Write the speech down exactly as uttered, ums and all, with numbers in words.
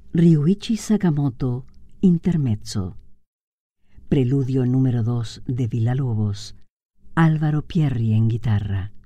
Ryuichi Sakamoto, intermezzo. Preludio número dos de Villalobos, Álvaro Pierri en guitarra.